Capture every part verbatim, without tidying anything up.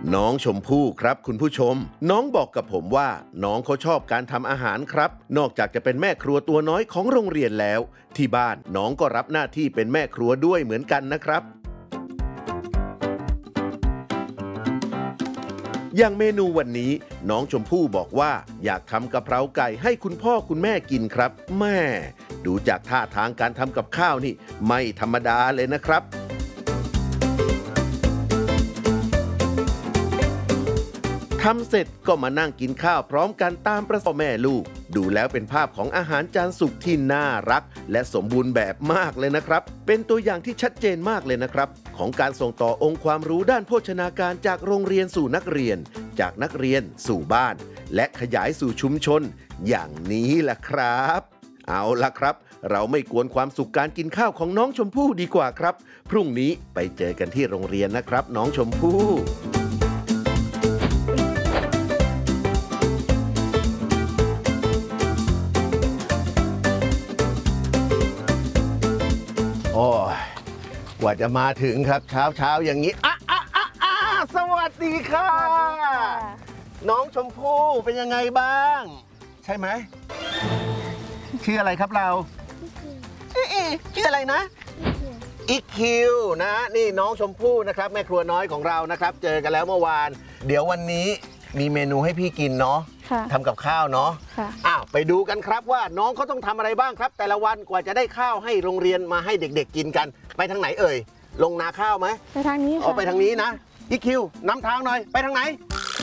น้องชมพู่ครับคุณผู้ชมน้องบอกกับผมว่าน้องเขาชอบการทำอาหารครับนอกจากจะเป็นแม่ครัวตัวน้อยของโรงเรียนแล้วที่บ้านน้องก็รับหน้าที่เป็นแม่ครัวด้วยเหมือนกันนะครับอย่างเมนูวันนี้น้องชมพู่บอกว่าอยากทำกะเพราไก่ให้คุณพ่อคุณแม่กินครับแม่ดูจากท่าทางการทำกับข้าวนี่ไม่ธรรมดาเลยนะครับทำเสร็จก็มานั่งกินข้าวพร้อมกันตามประสาแม่ลูกดูแล้วเป็นภาพของอาหารจานสุกที่น่ารักและสมบูรณ์แบบมากเลยนะครับเป็นตัวอย่างที่ชัดเจนมากเลยนะครับของการส่งต่อองค์ความรู้ด้านโภชนาการจากโรงเรียนสู่นักเรียนจากนักเรียนสู่บ้านและขยายสู่ชุมชนอย่างนี้ล่ะครับเอาล่ะครับเราไม่กวนความสุขการกินข้าวของน้องชมพู่ดีกว่าครับพรุ่งนี้ไปเจอกันที่โรงเรียนนะครับน้องชมพู่โอ้ยกว่าจะมาถึงครับเช้าเช้าอย่างนี้อ่ะอ่ะอ่ะอ่ะสวัสดีค่ะน้องชมพู่เป็นยังไงบ้างใช่ไหมชื่ออะไรครับเราชื่ออะไรนะอีคิวนะนี่น้องชมพู่นะครับแม่ครัวน้อยของเรานะครับเจอกันแล้วเมื่อวานเดี๋ยววันนี้มีเมนูให้พี่กินเนาะทำกับข้าวเนาะอ้าวไปดูกันครับว่าน้องเขาต้องทำอะไรบ้างครับแต่ละวันกว่าจะได้ข้าวให้โรงเรียนมาให้เด็กๆกินกันไปทางไหนเอ่ยลงนาข้าวไหมไปทางนี้อ๋อไปทางนี้นะอีคิวนำทางหน่อยไปทางไหน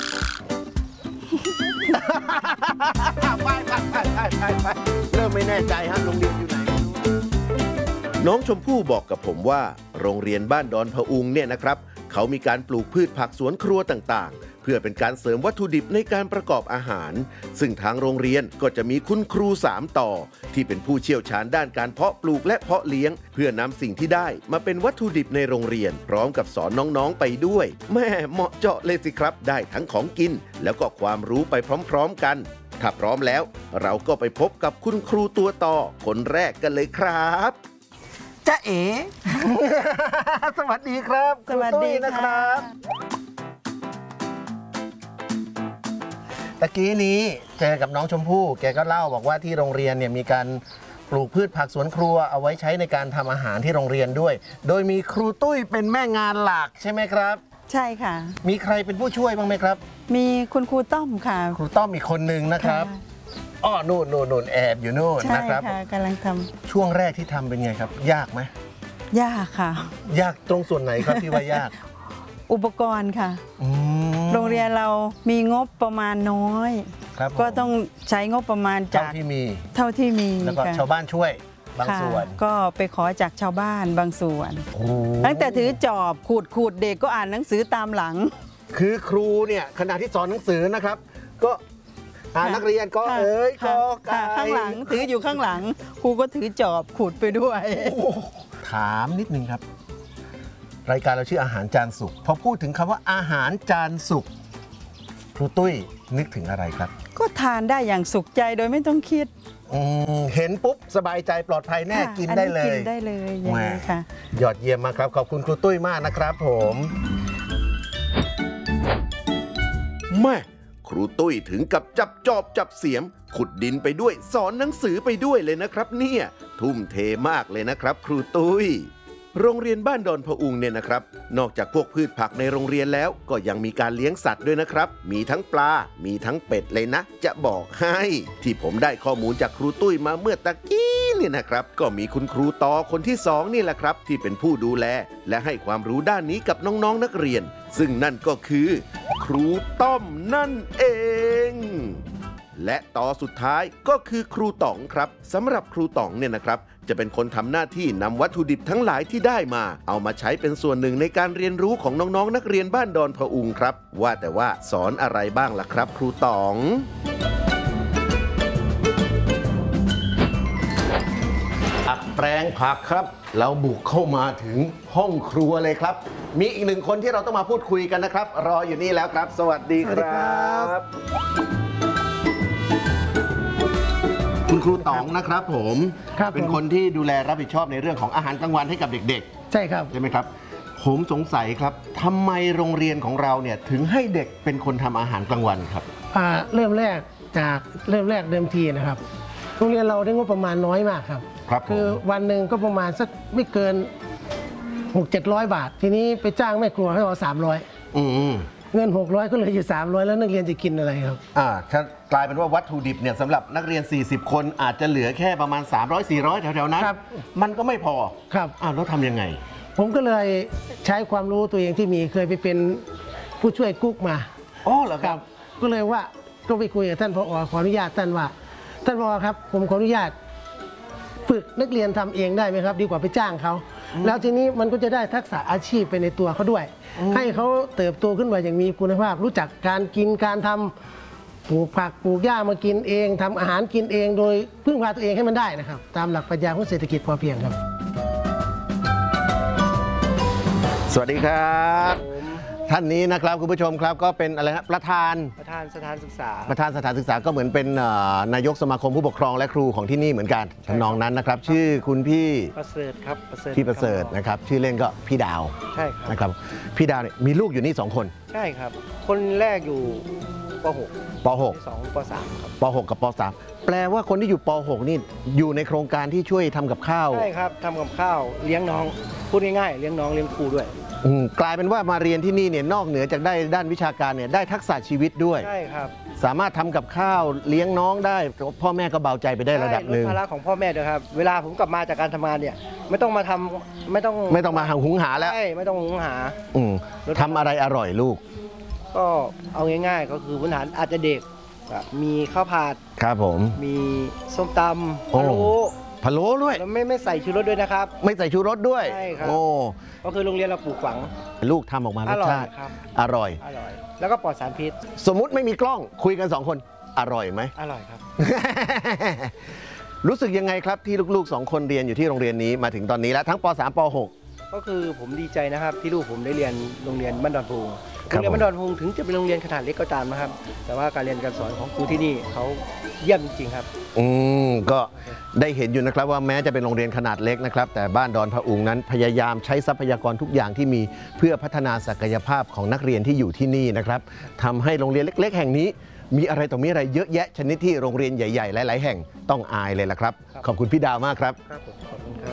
ไปไปไปไปไปเริ่มไม่แน่ใจฮะโรงเรียนอยู่ไหนน้องชมพู่บอกกับผมว่าโรงเรียนบ้านดอนพะอุงเนี่ยนะครับเขามีการปลูกพืชผักสวนครัวต่างๆเพื่อเป็นการเสริมวัตถุดิบในการประกอบอาหารซึ่งทางโรงเรียนก็จะมีคุณครูสามต่อที่เป็นผู้เชี่ยวชาญด้านการเพาะปลูกและเพาะเลี้ยงเพื่อนำสิ่งที่ได้มาเป็นวัตถุดิบในโรงเรียนพร้อมกับสอนน้องๆไปด้วยแม่เหมาะเจาะเลยสิครับได้ทั้งของกินแล้วก็ความรู้ไปพร้อมๆกันถ้าพร้อมแล้วเราก็ไปพบกับคุณครูตัวต่อคนแรกกันเลยครับจ๊ะเอ๋ สวัสดีครับสวัสดีนะครับตะกี้นี้เจอกับน้องชมพู่แกก็เล่าบอกว่าที่โรงเรียนเนี่ยมีการปลูกพืชผักสวนครัวเอาไว้ใช้ในการทำอาหารที่โรงเรียนด้วยโดยมีครูตุ้ยเป็นแม่งานหลักใช่ไหมครับใช่ค่ะมีใครเป็นผู้ช่วยบ้างไหมครับมีคุณครูต้อมค่ะครูต้อมอีกคนนึงนะครับอ้อนู่นนู่นนู่นแอบอยู่นู่นนะครับใช่ค่ะกำลังทำช่วงแรกที่ทำเป็นไงครับยากไหมยากค่ะยากตรงส่วนไหนครับที่ว่ายากอุปกรณ์ค่ะโรงเรียนเรามีงบประมาณน้อยก็ต้องใช้งบประมาณจากเท่าที่มีเท่าที่มีแล้วก็ชาวบ้านช่วยบางส่วนก็ไปขอจากชาวบ้านบางส่วนตั้งแต่ถือจอบขูดขูดเด็กก็อ่านหนังสือตามหลังคือครูเนี่ยขณะที่สอนหนังสือนะครับก็อ่านนักเรียนก็เอ้ยก็ข้างหลังถืออยู่ข้างหลังครูก็ถือจอบขูดไปด้วยถามนิดนึงครับรายการเราชื่ออาหารจานสุกพอพูดถึงคำว่าอาหารจานสุกครูตุ้ยนึกถึงอะไรครับก็ทานได้อย่างสุขใจโดยไม่ต้องคิดเห็นปุ๊บสบายใจปลอดภัยแน่กินได้เลยกินได้เลยอย่างนี้ค่ะยอดเยี่ยมมากครับขอบคุณครูตุ้ยมากนะครับผมแม่ครูตุ้ยถึงกับจับจอบจับเสียมขุดดินไปด้วยสอนหนังสือไปด้วยเลยนะครับเนี่ยทุ่มเทมากเลยนะครับครูตุ้ยโรงเรียนบ้านดอนพะอุงเนี่ยนะครับนอกจากพวกพืชผักในโรงเรียนแล้วก็ยังมีการเลี้ยงสัตว์ด้วยนะครับมีทั้งปลามีทั้งเป็ดเลยนะจะบอกให้ที่ผมได้ข้อมูลจากครูตุ้ยมาเมื่อตะกี้เนี่ยนะครับก็มีคุณครูต่อคนที่สองนี่แหละครับที่เป็นผู้ดูแลและให้ความรู้ด้านนี้กับน้องๆนักเรียนซึ่งนั่นก็คือครูต้อมนั่นเองและต่อสุดท้ายก็คือครูต๋องครับสำหรับครูต๋องเนี่ยนะครับจะเป็นคนทำหน้าที่นำวัตถุดิบทั้งหลายที่ได้มาเอามาใช้เป็นส่วนหนึ่งในการเรียนรู้ของน้องๆนักเรียนบ้านดอนพะอุงครับว่าแต่ว่าสอนอะไรบ้างล่ะครับครูต๋องผักแปลงผักครับเราบุกเข้ามาถึงห้องครัวเลยครับมีอีกหนึ่งคนที่เราต้องมาพูดคุยกันนะครับรออยู่นี่แล้วครับสวัสดีครับคุณครูต๋องนะครับผมเป็นคนที่ดูแลรับผิดชอบในเรื่องของอาหารกลางวันให้กับเด็กๆใช่ครับใช่ไหมครับคผมสงสัยครับทำไมโรงเรียนของเราเนี่ยถึงให้เด็กเป็นคนทำอาหารกลางวันครับอ่าเริ่มแรกจากเริ่มแรกเดิมทีนะครับโรงเรียนเราได้งบประมาณน้อยมากครับครับผมคือวันหนึ่งก็ประมาณสักไม่เกินหกเจ็ดร้อยบาท ทีนี้ไปจ้างแม่ครัวให้เราสามร้อยอืมเงินหกร้อยก็เหลยอยู่สามร้อยแล้วนักเรียนจะกินอะไรครับอ่าถ้ากลายเป็นว่าวัตถุดิบเนี่ยสำหรับนักเรียน สี่สิบ คนอาจจะเหลือแค่ประมาณ สามร้อย สี่ร้อย แถวๆนั้นครับมันก็ไม่พอครับอ้าวแล้วทำยังไงผมก็เลยใช้ความรู้ตัวเองที่มีเคยไปเป็นผู้ช่วยกุ๊กมาอ๋อเหรอคครัรับบ ก็เลยว่าก็ไปคุยกับท่านผอขออนุญาตท่านว่าท่านผอครับผมขออนุญาตฝึกนักเรียนทำเองได้ไหมครับ ดีกว่าไปจ้างเขาแล้วทีนี้มันก็จะได้ทักษะอาชีพไปในตัวเขาด้วย ให้เขาเติบโตขึ้นมาอย่างมีคุณภาพ รู้จักการกินการทำปลูกผักปลูกหญ้ามากินเองทำอาหารกินเองโดยพึ่งพาตัวเองให้มันได้นะครับตามหลักปรัชญาของเศรษฐกิจพอเพียงครับสวัสดีครับ ท่านนี้นะครับคุณผู้ชมครับก็เป็นอะไรฮะประธานประธานสถานศึกษาประธานสถานศึกษาก็เหมือนเป็นเอ่อนายกสมาคมผู้ปกครองและครูของที่นี่เหมือนกันใช่ครับทำนองนั้นนะครับ ชื่อคุณพี่ประเสริฐครับประเสริฐพี่ประเสริฐนะครับ ชื่อเล่นก็พี่ดาวใช่ครับนะครับพี่ดาวเนี่ยมีลูกอยู่นี่สองคนใช่ครับ คนแรกอยู่ป .หกปคนที่สองป .สาม ครับป .หก กับป .สาม แปลว่าคนที่อยู่ป .หก นี่อยู่ในโครงการที่ช่วยทำกับข้าวใช่ครับทำกับข้าวเลี้ยงน้องพูดง่ายๆเลี้ยงน้องเลี้ยงครูด้วยอืมกลายเป็นว่ามาเรียนที่นี่เนี่ยนอกเหนือจากได้ด้านวิชาการเนี่ยได้ทักษะชีวิตด้วยใช่ครับสามารถทำกับข้าวเลี้ยงน้องได้ พ่อแม่ก็เบาใจไปได้ระดับหนึ่งใช่ลดภาระของพ่อแม่ด้วยครับ เวลาผมกลับมาจากการทำงานเนี่ย ไม่ต้องมาทำไม่ต้องไม่ต้องมาหาหุงหาแล้วใช่ไม่ต้องหุงหาอืมลดทำอะไรอร่อยลูกก็เอาง่ายๆ ก็คือพื้นฐานอาจจะเด็กแบบมีข้าวผัดครับผมมีส้มตำโอ้พะโล้พะโล้ด้วยแล้วไม่ไม่ใส่ชูรสด้วยนะครับไม่ใส่ชูรสด้วยใช่ครับโอ้ก็คือโรงเรียนเราปลูกฝังลูกทำออกมารอสร่อยชาติครับอร่อยอร่อย แล้วก็ปลอดสารพิษสมมุติไม่มีกล้องคุยกันสองคนอร่อยไหมอร่อยครับรู้สึกยังไงครับที่ลูกๆสองคนเรียนอยู่ที่โรงเรียนนี้มาถึงตอนนี้แล้วทั้งป .สาม ป .หกก็คือผมดีใจนะครับที่ลูกผมได้เรียนโรงเรียนบ้านดอนพุงครัโรบงเรียนบ้านดอนพุงถึงจะเป็นโรงเรียนขนาดเล็กก็ตามนะครับ แต่ว่าการเรียนการสอนของครูที่นี่เขาเยี่ยมจริงๆครับอืมก็ได้เห็นอยู่นะครับว่าแม้จะเป็นโรงเรียนขนาดเล็กนะครับแต่บ้านดอนพะอุงนั้นพยายามใช้ทรัพยากรทุกอย่างที่มีเพื่อพัฒนาศักยภาพของนักเรียนที่อยู่ที่นี่นะครับทำให้โรงเรียนเล็ก ๆ แห่งนี้ มีอะไรต่อมีอะไรเยอะแยะชนิดที่โรงเรียนใหญ่ๆหลายๆแห่งต้องอายเลยล่ะครับครับขอบคุณพี่ดาวมากครับครับผม